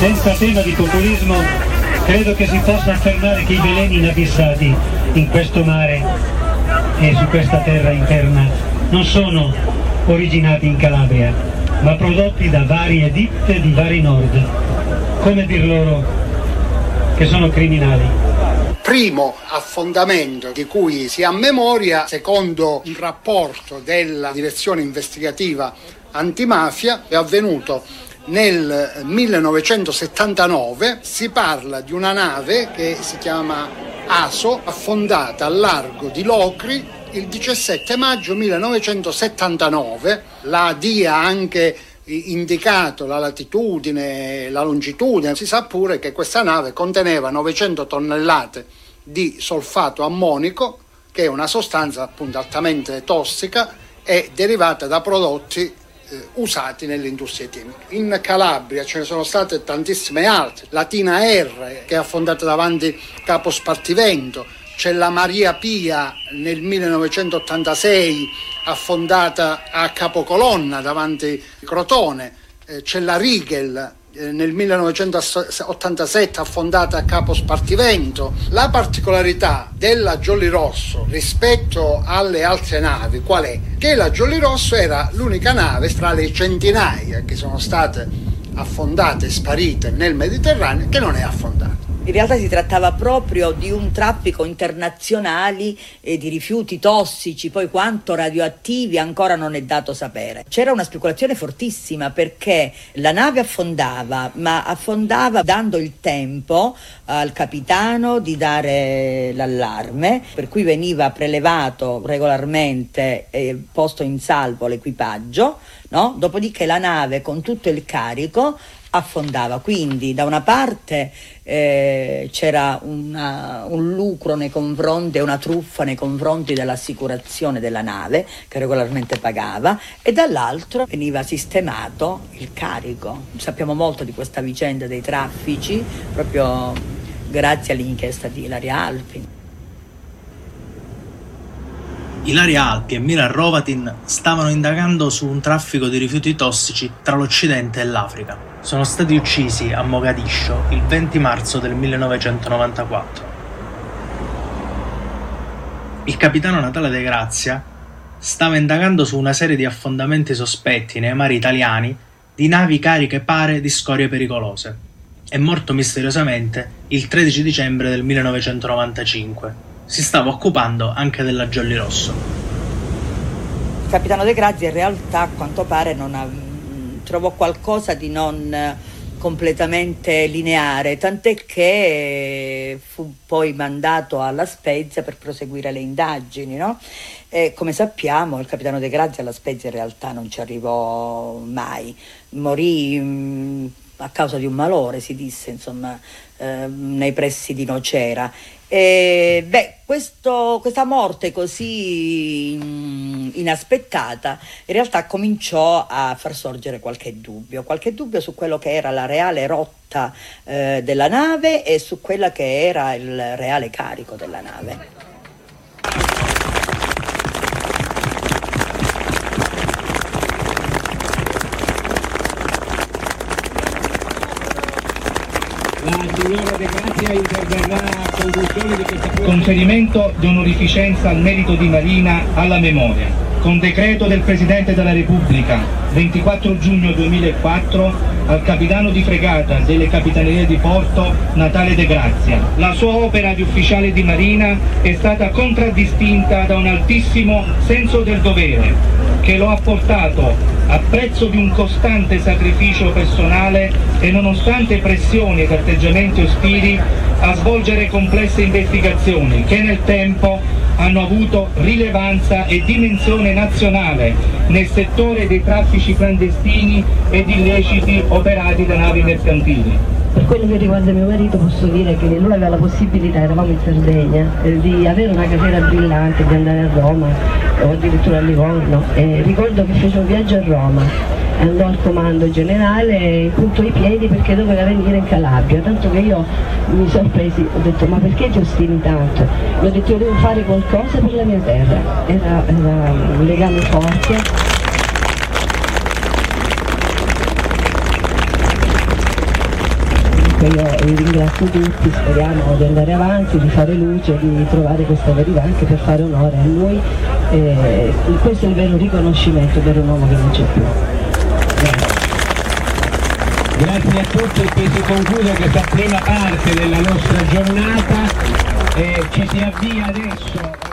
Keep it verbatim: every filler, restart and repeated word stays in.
Senza tema di populismo, credo che si possa affermare che i veleni inabissati in questo mare e su questa terra interna non sono originati in Calabria, ma prodotti da varie ditte di vari nord. Come dir loro che sono criminali? Primo affondamento di cui si ha memoria, secondo un rapporto della direzione investigativa antimafia, è avvenuto nel millenovecentosettantanove. Si parla di una nave che si chiama Aso, affondata al largo di Locri il diciassette maggio millenovecentosettantanove. La D I A ha anche indicato la latitudine, la longitudine. Si sa pure che questa nave conteneva novecento tonnellate di solfato ammonico, che è una sostanza appunto altamente tossica e derivata da prodotti eh, usati nell'industria chimica. In Calabria ce ne sono state tantissime altre. La Tina R, che è affondata davanti Capo Spartivento. C'è la Maria Pia nel millenovecentottantasei, affondata a Capocolonna davanti Crotone. Eh, c'è la Rigel eh, nel millenovecentottantasette, affondata a Capo Spartivento. La particolarità della Jolly Rosso rispetto alle altre navi qual è? Che la Jolly Rosso era l'unica nave tra le centinaia che sono state affondate e sparite nel Mediterraneo che non è affondata. In realtà si trattava proprio di un traffico internazionale eh, di rifiuti tossici, poi quanto radioattivi ancora non è dato sapere. C'era una speculazione fortissima perché la nave affondava, ma affondava dando il tempo al capitano di dare l'allarme, per cui veniva prelevato regolarmente e posto in salvo l'equipaggio, no? Dopodiché la nave con tutto il carico affondava. Quindi da una parte eh, c'era una, un lucro nei confronti, una truffa nei confronti dell'assicurazione della nave che regolarmente pagava, e dall'altro veniva sistemato il carico. Sappiamo molto di questa vicenda dei traffici proprio grazie all'inchiesta di Ilaria Alpi. Ilaria Alpi e Mira Hrovatin stavano indagando su un traffico di rifiuti tossici tra l'Occidente e l'Africa. Sono stati uccisi a Mogadiscio il venti marzo del millenovecentonovantaquattro. Il capitano Natale De Grazia stava indagando su una serie di affondamenti sospetti nei mari italiani di navi cariche pare di scorie pericolose. È morto misteriosamente il tredici dicembre del millenovecentonovantacinque. Si stava occupando anche della Jolly Rosso. Il capitano De Grazia in realtà a quanto pare non ha, trovò qualcosa di non completamente lineare, tant'è che fu poi mandato alla Spezia per proseguire le indagini, no? E come sappiamo il capitano De Grazia alla Spezia in realtà non ci arrivò mai, morì mh, a causa di un malore, si disse, insomma, eh, nei pressi di Nocera. E, beh, questo, questa morte così mh, inaspettata in realtà cominciò a far sorgere qualche dubbio, qualche dubbio su quello che era la reale rotta eh, della nave e su quella che era il reale carico della nave. Conferimento di onorificenza al merito di Marina alla memoria. Con decreto del Presidente della Repubblica ventiquattro giugno duemilaquattro al capitano di fregata delle Capitanerie di Porto Natale De Grazia. La sua opera di ufficiale di Marina è stata contraddistinta da un altissimo senso del dovere che lo ha portato, a prezzo di un costante sacrificio personale e nonostante pressioni ed atteggiamenti ostili, a svolgere complesse investigazioni che nel tempo hanno avuto rilevanza e dimensione nazionale nel settore dei traffici clandestini ed illeciti operati da navi mercantili. Per quello che riguarda mio marito posso dire che lui aveva la possibilità, eravamo in Sardegna, eh, di avere una carriera brillante, di andare a Roma o addirittura a Livorno. E ricordo che fece un viaggio a Roma, andò al comando generale e puntò i piedi perché doveva venire in Calabria, tanto che io mi sorpresi, ho detto ma perché ti ostini tanto? Gli ho detto io devo fare qualcosa per la mia terra, era, era un legame forte. comunque io vi ringrazio tutti, speriamo di andare avanti, di fare luce, di trovare questa verità anche per fare onore a lui. Eh, questo è il vero riconoscimento per un uomo che non c'è più. Grazie. Grazie a tutti, qui si conclude questa prima parte della nostra giornata e ci si avvia adesso.